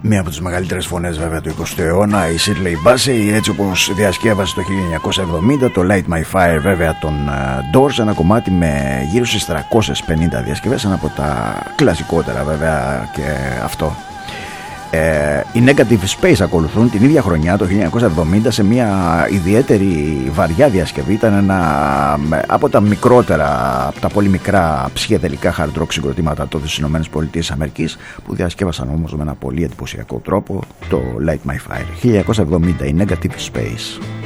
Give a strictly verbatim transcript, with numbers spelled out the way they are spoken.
Μία από τις μεγαλύτερες φωνές βέβαια του εικοστού αιώνα, η Shirley Bassey, έτσι όπως διασκεύασε το χίλια εννιακόσια εβδομήντα το Light My Fire βέβαια των uh, Doors, ένα κομμάτι με γύρω στις τριακόσιες πενήντα διασκευές, ένα από τα κλασικότερα βέβαια και αυτό. Ε, οι Negative Space ακολουθούν την ίδια χρονιά, το χίλια εννιακόσια εβδομήντα, σε μια ιδιαίτερη βαριά διασκευή. Ήταν ένα από τα μικρότερα, από τα πολύ μικρά ψυχεδελικά hard rock συγκροτήματα τότε στις ΗΠΑ, που διασκεύασαν όμως με ένα πολύ εντυπωσιακό τρόπο το Light My Fire. χίλια εννιακόσια εβδομήντα, οι Negative Space.